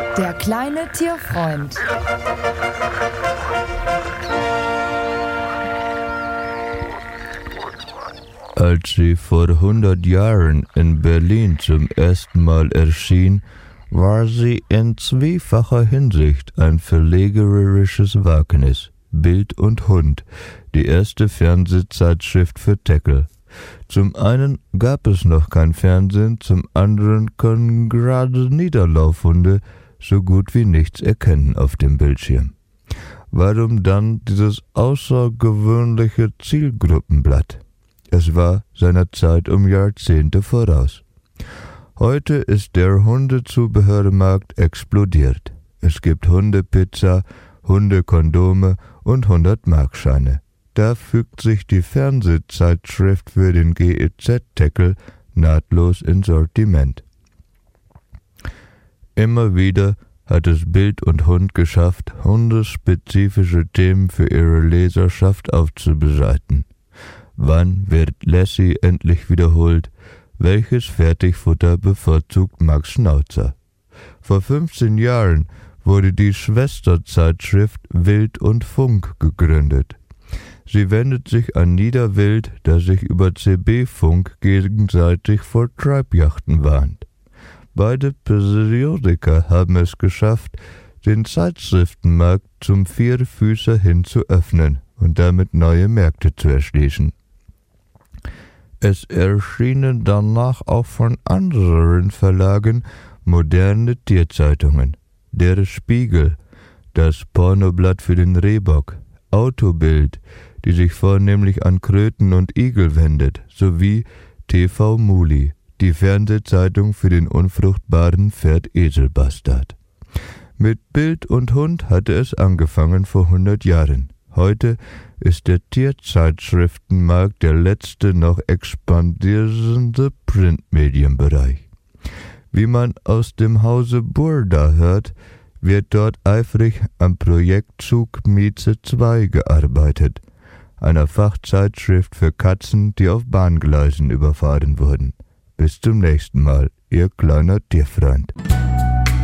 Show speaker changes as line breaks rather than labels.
Der kleine Tierfreund.
Als sie vor 100 Jahren in Berlin zum ersten Mal erschien, war sie in zweifacher Hinsicht ein verlegerisches Wagnis. Bild und Hund, die erste Fernsehzeitschrift für Tackle. Zum einen gab es noch kein Fernsehen, zum anderen können gerade Niederlaufhunde so gut wie nichts erkennen auf dem Bildschirm. Warum dann dieses außergewöhnliche Zielgruppenblatt? Es war seiner Zeit um Jahrzehnte voraus. Heute ist der Hundezubehörmarkt explodiert. Es gibt Hundepizza, Hundekondome und 100-Markscheine. Da fügt sich die Fernsehzeitschrift für den GEZ-Tackle nahtlos ins Sortiment. Immer wieder hat es Bild und Hund geschafft, hundespezifische Themen für ihre Leserschaft aufzubereiten. Wann wird Lassie endlich wiederholt? Welches Fertigfutter bevorzugt Max Schnauzer? Vor 15 Jahren wurde die Schwesterzeitschrift Wild und Funk gegründet. Sie wendet sich an Niederwild, das sich über CB-Funk gegenseitig vor Treibjachten warnt. Beide Periodiker haben es geschafft, den Zeitschriftenmarkt zum Vierfüßer hin zu öffnen und damit neue Märkte zu erschließen. Es erschienen danach auch von anderen Verlagen moderne Tierzeitungen. Der Spiegel, das Pornoblatt für den Rehbock, Autobild, die sich vornehmlich an Kröten und Igel wendet, sowie TV Muli, die Fernsehzeitung für den unfruchtbaren Pferd-Esel-Bastard. Mit Bild und Hund hatte es angefangen vor 100 Jahren. Heute ist der Tierzeitschriftenmarkt der letzte noch expandierende Printmedienbereich. Wie man aus dem Hause Burda hört, wird dort eifrig am Projekt Zug Mieze 2 gearbeitet, einer Fachzeitschrift für Katzen, die auf Bahngleisen überfahren wurden. Bis zum nächsten Mal, Ihr kleiner Tierfreund.